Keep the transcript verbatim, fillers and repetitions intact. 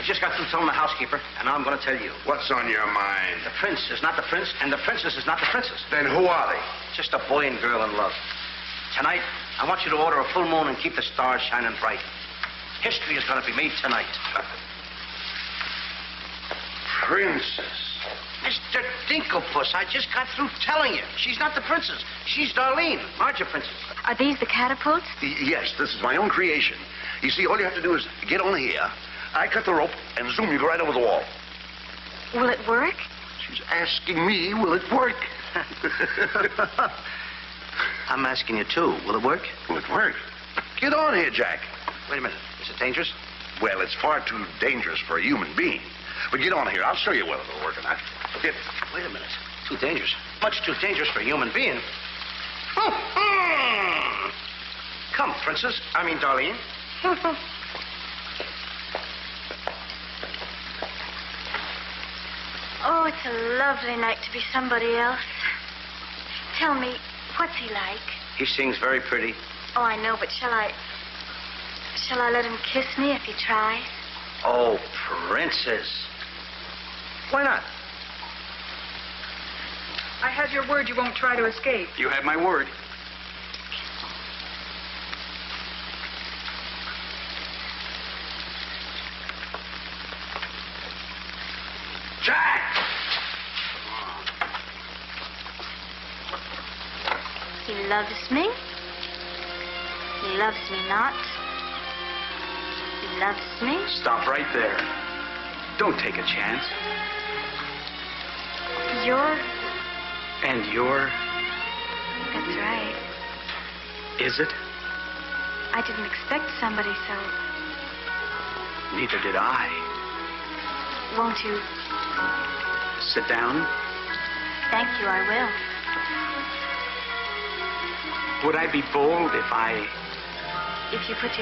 just got through telling the housekeeper, and now I'm going to tell you. What's on your mind? The prince is not the prince, and the princess is not the princess. Then who are they? Just a boy and girl in love. Tonight, I want you to order a full moon and keep the stars shining bright. History is going to be made tonight. Princess. Mister Dinklepuss, I just got through telling you. She's not the princess. She's Darlene, larger princess. Are these the catapults? Y- yes, this is my own creation. You see, all you have to do is get on here. I cut the rope, and zoom, you go right over the wall. Will it work? She's asking me, will it work? I'm asking you, too. Will it work? Will it work? Get on here, Jack. Wait a minute. Is it dangerous? Well, it's far too dangerous for a human being. But get on here. I'll show you whether it'll work or not. Get. Wait a minute. Too dangerous. Much too dangerous for a human being. Come, princess. I mean, Darlene. Oh, it's a lovely night to be somebody else. Tell me, what's he like? He sings very pretty. Oh, I know, but shall I... Shall I let him kiss me if he tries? Oh, princess. Why not? I have your word you won't try to escape. You have my word. Jack! He loves me. He loves me not. He loves me. Stop right there. Don't take a chance. You're... And you're... That's right. Is it? I didn't expect somebody so... Neither did I. Won't you... Sit down. Thank you, I will. Would I be bold if I... If you put your